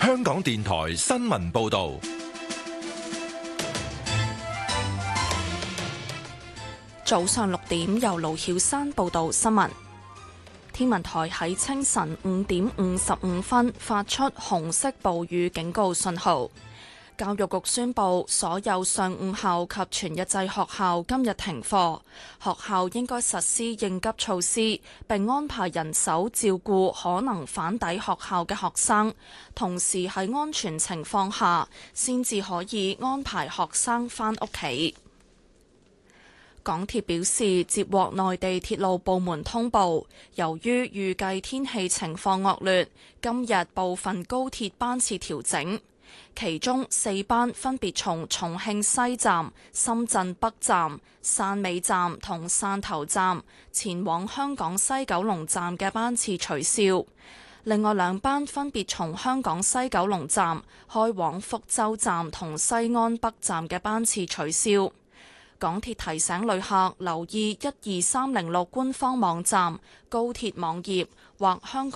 香港電台新聞報道。 早上6點，由盧曉珊報道新聞。天文台喺清晨5點55分發出紅色暴雨警告信號。教育局宣布，所有上午校及全日制學校今日停課，學校應該實施應急措施，並安排人手照顧可能返抵學校嘅學生，同時喺安全情況下，先至可以安排學生返屋企。港鐵表示，接獲內地鐵路部門通報，由於預計天氣情況惡劣，今日部分高鐵班次調整，其中4班分別從重慶西站、深圳北站、汕尾站同汕頭站前往香港西九龍站嘅班次取消，另外2班分別從香港西九龍站開往福州站同西安北站嘅班次取消。港鐵提醒旅客留意12306官方網站、高鐵網頁或香港